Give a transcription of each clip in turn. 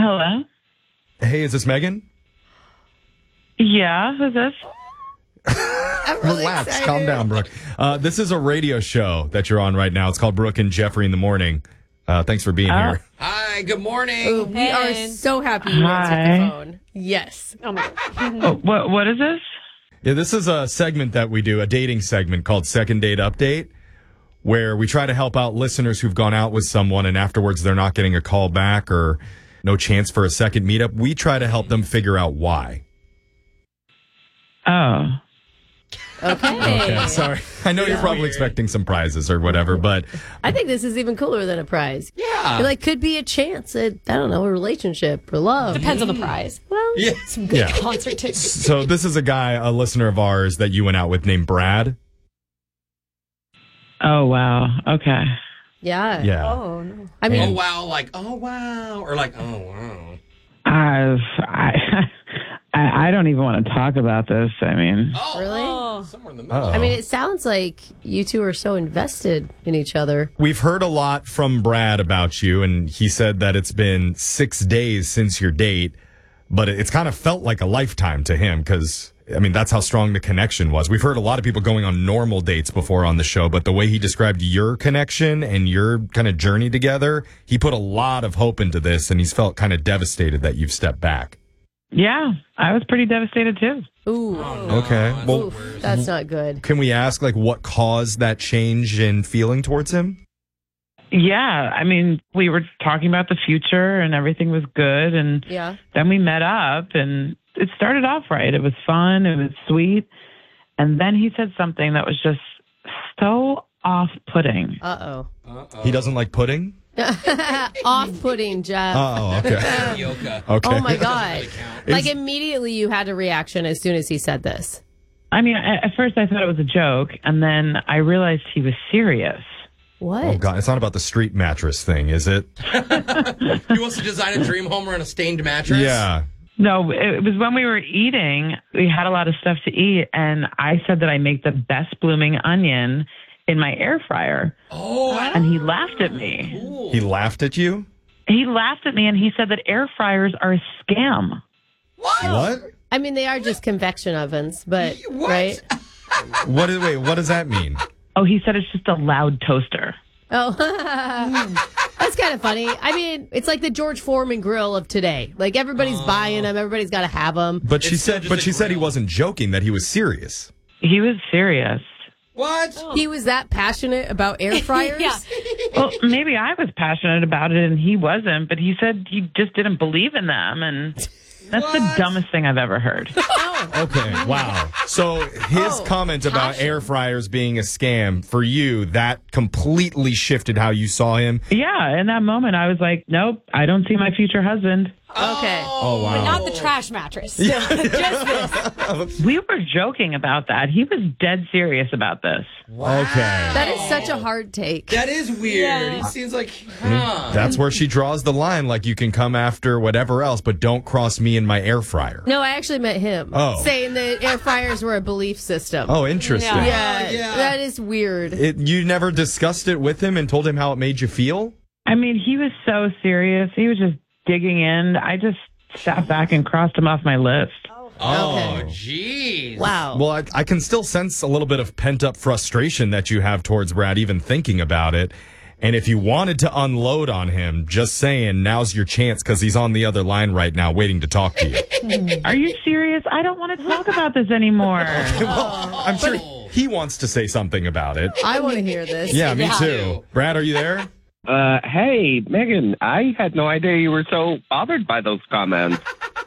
Hello? Hey, is this Megan? Yeah, who's this? Relax, calm down, Brooke. This is a radio show that you're on right now. It's called Brooke and Jeffrey in the Morning. Thanks for being here. Hi, good morning. Ooh, we are so happy you answered the phone. Yes. Oh my God. What is this? Yeah, this is a segment that we do, a dating segment called Second Date Update, where we try to help out listeners who've gone out with someone and afterwards they're not getting a call back or no chance for a second meetup. We try to help them figure out why. Oh. Okay. Sorry. I know you're probably expecting some prizes or whatever, but I think this is even cooler than a prize. Yeah. It, could be a chance at, I don't know, a relationship or love. Depends on the prize. Well, Some good concert tickets. So this is a guy, a listener of ours that you went out with named Brad. Oh, wow. Okay. yeah. Yeah. Oh, no. I mean, Oh, wow. Like, oh, wow. Or like, oh, wow. I don't even want to talk about this. I mean, Oh, Really? somewhere in the middle. I mean, it sounds like you two are so invested in each other. We've heard a lot from Brad about you, and he said that it's been 6 days since your date, but it's kind of felt like a lifetime to him because, I mean, that's how strong the connection was. We've heard a lot of people going on normal dates before on the show, but the way he described your connection and your kind of journey together, he put a lot of hope into this, and he's felt kind of devastated that you've stepped back. yeah, I was pretty devastated too. Ooh. Okay. Well, Oof, that's not good. can we ask, what caused that change in feeling towards him? Yeah, I mean, we were talking about the future and everything was good. And Yeah. then we met up and it started off right. It was fun. It was sweet. And then he said something that was just so off-putting. Uh-oh. He doesn't like pudding? Off-putting, Jeff. Oh, okay. Yoka. Okay. Oh, my God. Is- Immediately you had a reaction as soon as he said this. I mean, at first I thought it was a joke. And then I realized he was serious. What? Oh, God. It's not about the street mattress thing, is it? He wants to design a dream home on a stained mattress? Yeah. No, it was when we were eating. We had a lot of stuff to eat, and I said that I make the best blooming onion in my air fryer. Oh, And he laughed at me. He laughed at you? He laughed at me, and he said that air fryers are a scam. What? I mean, they are just convection ovens, but, What? right? Wait, what does that mean? Oh, he said it's just a loud toaster. Oh, that's kind of funny. I mean, it's like the George Foreman grill of today. Everybody's buying them. Everybody's got to have them. But she It's still said just a he grill. wasn't joking, that he was serious. He was serious. what? He was that passionate about air fryers? Yeah. Well, maybe I was passionate about it, and he wasn't, but he said he just didn't believe in them, and that's the What? dumbest thing I've ever heard. Okay, wow. So his comment about air fryers being a scam, for you, that completely shifted how you saw him. Yeah, in that moment, I was like, nope, I don't see my future husband. Okay. Oh, wow. But not the trash mattress. Just this. We were joking about that. He was dead serious about this. Okay. That is such a hard take. That is weird. Yeah. He seems like, That's where she draws the line. You can come after whatever else, but don't cross me in my air fryer. No, I actually met him saying that air fryers were a belief system. Oh, interesting. Yeah. Yeah, that is weird. You never discussed it with him and told him how it made you feel? I mean, he was so serious. He was just digging in. I just sat back and crossed him off my list. oh, Okay. jeez. Wow. Well, I can still sense a little bit of pent-up frustration that you have towards Brad, even thinking about it. And if you wanted to unload on him, just saying, now's your chance because he's on the other line right now waiting to talk to you. Are you serious? I don't want to talk about this anymore. I'm sure he wants to say something about it. I want to hear this. Yeah, me Yeah. too. Brad, are you there? Hey, Megan, I had no idea you were so bothered by those comments.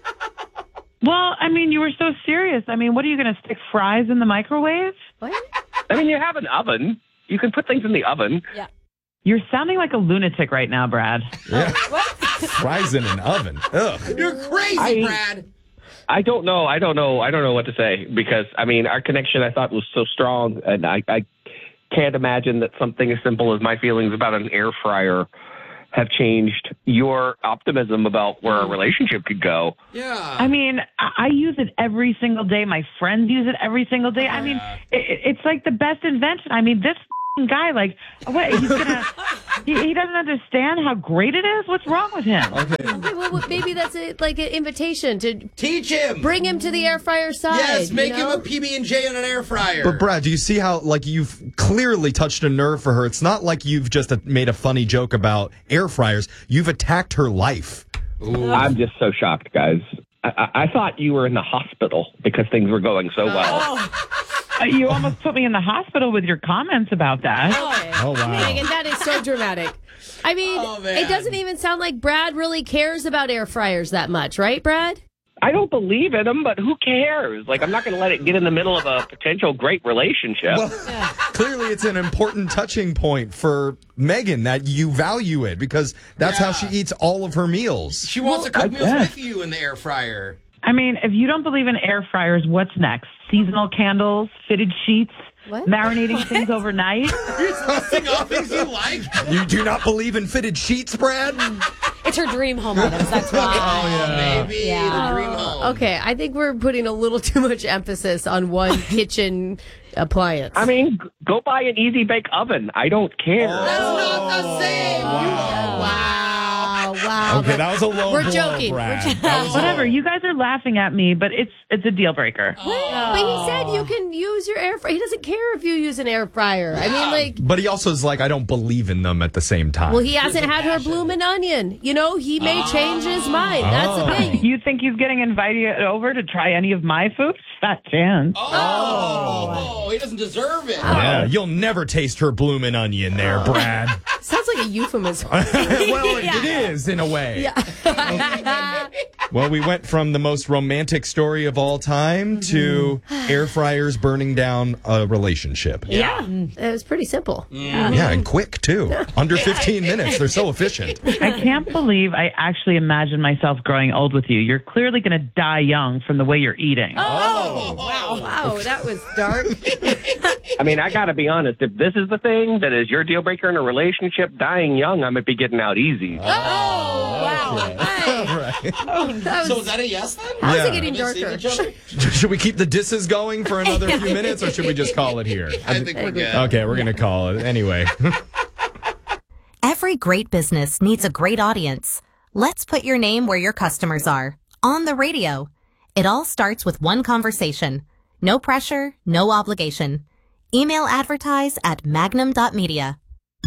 Well, I mean, you were so serious. I mean, what are you going to stick fries in the microwave? What? I mean, you have an oven. You can put things in the oven. You're sounding like a lunatic right now, Brad. Yeah. Fries in an oven. Ugh. You're crazy, Brad. I don't know. I don't know what to say because, I mean, our connection I thought was so strong, and I can't imagine that something as simple as my feelings about an air fryer have changed your optimism about where a relationship could go. Yeah. I mean, I use it every single day. My friends use it every single day. I mean, it's like the best invention. I mean, this guy. Like, what? He's gonna. He doesn't understand how great it is. What's wrong with him? Okay, well, maybe that's like an invitation to teach him, bring him to the air fryer side. Yes, make him a PB&J on an air fryer. But Brad, do you see how you've clearly touched a nerve for her? It's not like you've just made a funny joke about air fryers. You've attacked her life. Ooh. I'm just so shocked, guys. I thought you were in the hospital because things were going so well. You almost put me in the hospital with your comments about that. Oh, wow. Megan, that is so dramatic. I mean, it doesn't even sound like Brad really cares about air fryers that much, right, Brad? I don't believe in them, but who cares? Like, I'm not going to let it get in the middle of a potential great relationship. Well, clearly it's an important touching point for Megan that you value it because that's how she eats all of her meals. She wants to cook meals with you in the air fryer. I mean, if you don't believe in air fryers, what's next? Seasonal candles, fitted sheets, marinating things overnight? You're listing all things you like? You do not believe in fitted sheets, Brad? It's her dream home items. That's why. Maybe the dream home. Okay, I think we're putting a little too much emphasis on one kitchen appliance. I mean, go buy an Easy Bake Oven. I don't care. That's not the same. Wow. Okay, that was a low We're blow, joking. Brad. Whatever. You guys are laughing at me, but it's a deal breaker. But he said you can use your air fryer. He doesn't care if you use an air fryer. I mean, like... But he also is like, I don't believe in them at the same time. Well, he hasn't had her bloomin' onion. You know, he may change his mind. That's the thing. You think he's getting invited over to try any of my food? Fat chance. Oh, he doesn't deserve it. Yeah, you'll never taste her bloomin' onion there, Brad. Sounds like a euphemism. Well, it is in a way. Yeah. Well, we went from the most romantic story of all time to air fryers burning down a relationship. Yeah. It was pretty simple. Yeah, and quick, too. Under 15 minutes. They're so efficient. I can't believe I actually imagined myself growing old with you. You're clearly going to die young from the way you're eating. Wow, that was dark. I mean, I got to be honest. If this is the thing that is your deal breaker in a relationship, dying young, I might be getting out easy. Wow. Hey. So is that a yes then? How's it getting darker? Should we keep the disses going for another few minutes, or should we just call it here? I think we're good. Okay, we're going to call it. Anyway. Every great business needs a great audience. Let's put your name where your customers are. On the radio. It all starts with one conversation. No pressure, no obligation. Email advertise at magnum.media.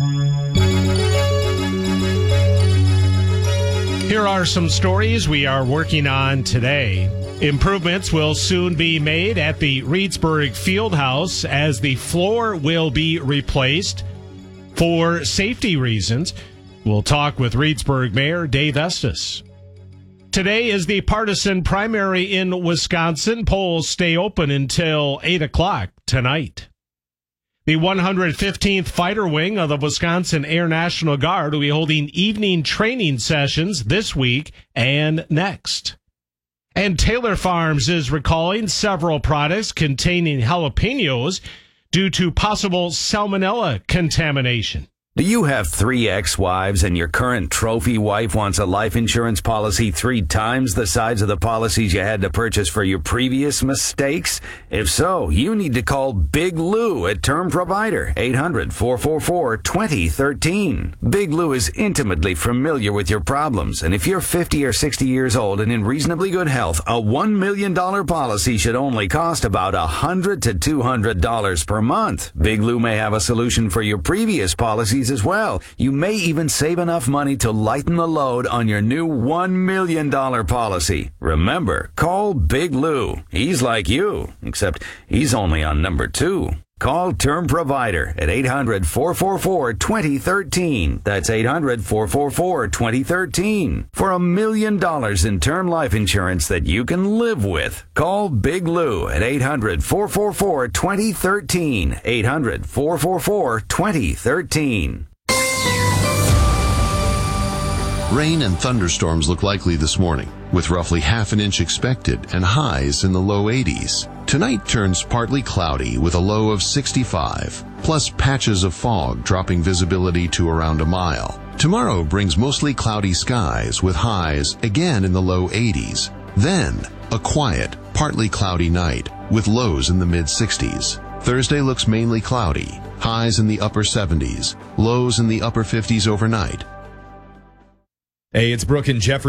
Here are some stories we are working on today. Improvements will soon be made at the Reedsburg Fieldhouse as the floor will be replaced for safety reasons. We'll talk with Reedsburg Mayor Dave Estes. Today is the partisan primary in Wisconsin. Polls stay open until 8 o'clock tonight. The 115th Fighter Wing of the Wisconsin Air National Guard will be holding evening training sessions this week and next. And Taylor Farms is recalling several products containing jalapenos due to possible salmonella contamination. Do you have 3 ex-wives and your current trophy wife wants a life insurance policy 3 times the size of the policies you had to purchase for your previous mistakes? If so, you need to call Big Lou at Term Provider, 800-444-2013. Big Lou is intimately familiar with your problems, and if you're 50 or 60 years old and in reasonably good health, a $1 million policy should only cost about $100 to $200 per month. Big Lou may have a solution for your previous policies as well. You may even save enough money to lighten the load on your new $1 million policy. Remember, call Big Lou. He's like you, except he's only on number 2. Call Term Provider at 800-444-2013. That's 800-444-2013. For $1 million in term life insurance that you can live with. Call Big Lou at 800-444-2013. 800-444-2013. Rain and thunderstorms look likely this morning, with roughly half an inch expected and highs in the low 80s. Tonight turns partly cloudy with a low of 65, plus patches of fog dropping visibility to around a mile. Tomorrow brings mostly cloudy skies with highs again in the low 80s. Then, a quiet, partly cloudy night with lows in the mid-60s. Thursday looks mainly cloudy, highs in the upper 70s, lows in the upper 50s overnight. Hey, it's Brooke and Jeffrey.